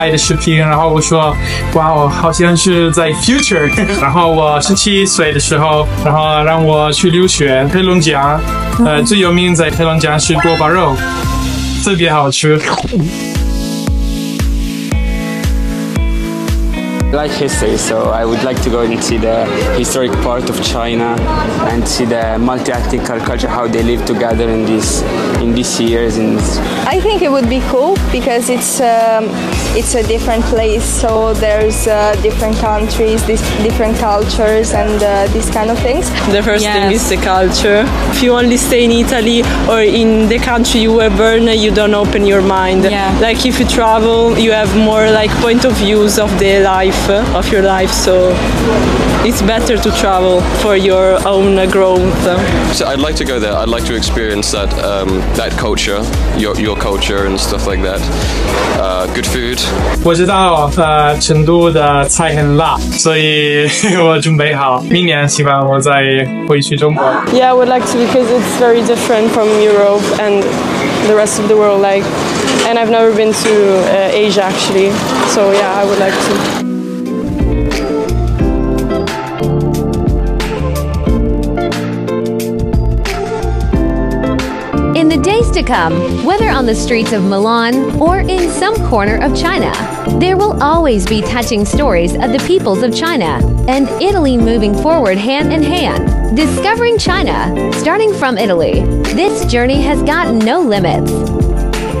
的视频，然后我说，哇，我好像是在 future。然后我17岁的时候，然后让我去留学黑龙江，最有名在黑龙江是锅包肉，特别好吃。 I like history, so I would like to go and see the historic part of China and see the multi-ethnic culture, how they live together in these years. I think it would be cool because it's a different place, so there's different countries, different cultures, and these kind of things. The first thing is the culture. If you only stay in Italy or in the country you were born, you don't open your mind. Yeah. Like if you travel, you have more like point of views of the life. Of your life, so it's better to travel for your own growth. So I'd like to go there. I'd like to experience that culture, your culture and stuff like that. Good food. 我知道成都的菜很辣，所以我准备好明年希望我再回去中国。 Yeah, I would like to because it's very different from Europe and the rest of the world. Like, and I've never been to Asia actually, so yeah, I would like to. In the days to come, whether on the streets of Milan or in some corner of China, there will always be touching stories of the peoples of China and Italy moving forward hand in hand. Discovering China, starting from Italy, this journey has got no limits.